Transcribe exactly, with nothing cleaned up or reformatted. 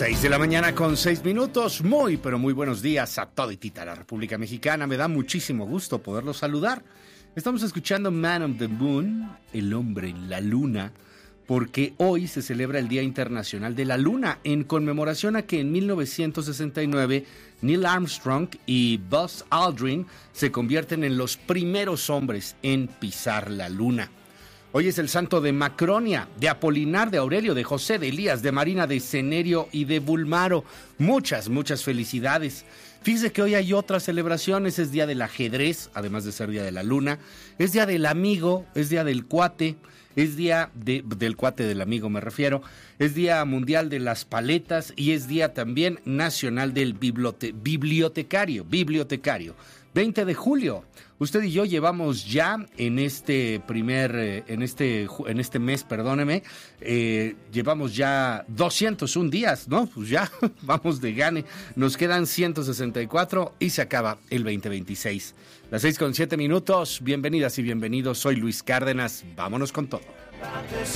Seis de la mañana con seis minutos. Muy, pero muy buenos días a toditita la República Mexicana. Me da muchísimo gusto poderlos saludar. Estamos escuchando Man on the Moon, el hombre en la luna, porque hoy se celebra el Día Internacional de la Luna, en conmemoración a que en mil novecientos sesenta y nueve Neil Armstrong y Buzz Aldrin se convierten en los primeros hombres en pisar la luna. Hoy es el santo de Macronia, de Apolinar, de Aurelio, de José, de Elías, de Marina, de Cenerio y de Bulmaro. Muchas, muchas felicidades. Fíjese que hoy hay otras celebraciones. Es día del ajedrez, además de ser día de la luna. Es día del amigo, es día del cuate, es día de, del cuate del amigo me refiero. Es día mundial de las paletas y es día también nacional del bibliote, bibliotecario, bibliotecario. veinte de julio. Usted y yo llevamos ya en este primer, eh, en este en este mes, perdóneme, eh, llevamos ya doscientos un días, ¿no? Pues ya vamos de gane. Nos quedan ciento sesenta y cuatro y se acaba el veinte veintiséis. Las seis con siete minutos. Bienvenidas y bienvenidos. Soy Luis Cárdenas. Vámonos con todo.